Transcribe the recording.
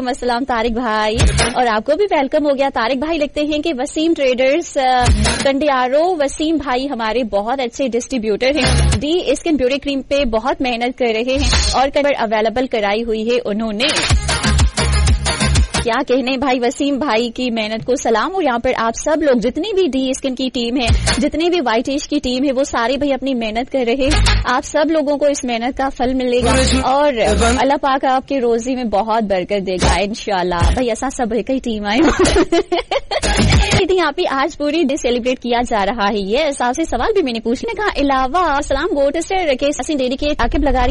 वालेकुम अस्सलाम तारिक भाई, और आपको भी वेलकम हो गया। तारिक भाई लिखते हैं कि वसीम ट्रेडर्स कंडियारो, वसीम भाई हमारे बहुत अच्छे डिस्ट्रीब्यूटर हैं। डी स्किन ब्यूटी क्रीम पे बहुत मेहनत कर रहे हैं और कवर अवेलेबल कराई हुई है उन्होंने। क्या कहने भाई, वसीम भाई की मेहनत को सलाम। और यहाँ पर आप सब लोग जितनी भी डी स्किन की टीम है, जितनी भी वाइटिश की टीम है, वो सारे भाई अपनी मेहनत कर रहे हैं। आप सब लोगों को इस मेहनत का फल मिलेगा और अल्लाह पाक आपके रोजी में बहुत बरकत देगा इंशाल्लाह। भाई ऐसा सब कई टीम आए यहाँ पे आज पूरी डे सेलिब्रेट किया जा रहा है। ये हिसाब से सवाल भी मैंने पूछने का अलावा सलाम गोट से डेडी के ताकिब लगा